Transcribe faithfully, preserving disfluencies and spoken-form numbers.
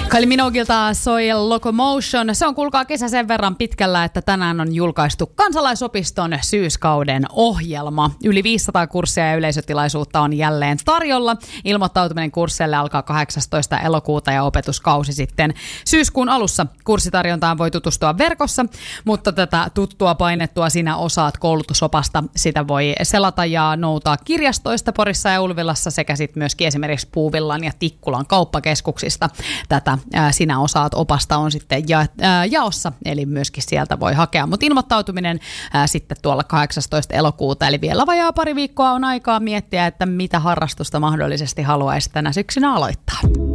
Kylie Minoguelta soi Locomotion. Se on kuulkaa kesä sen verran pitkällä, että tänään on julkaistu kansalaisopiston syyskauden ohjelma. Yli viisisataa kurssia ja yleisötilaisuutta on jälleen tarjolla. Ilmoittautuminen kursseille alkaa kahdeksastoista elokuuta ja opetuskausi sitten syyskuun alussa. Kurssitarjontaan voi tutustua verkossa, mutta tätä tuttua painettua Sinä osaat koulutusopasta sitä voi selata ja noutaa kirjastoista Porissa ja Ulvilassa sekä sitten myöskin esimerkiksi Puuvillan ja Tikkulan kauppakeskuksista. Tätä ää, Sinä osaat opasta on sitten ja, ää, jaossa, eli myöskin sieltä voi hakea. Mutta ilmoittautuminen ää, sitten tuolla kahdeksastoista elokuuta, eli vielä vajaa pari viikkoa on aikaa miettiä, että mitä harrastusta mahdollisesti haluaisi tänä syksynä aloittaa.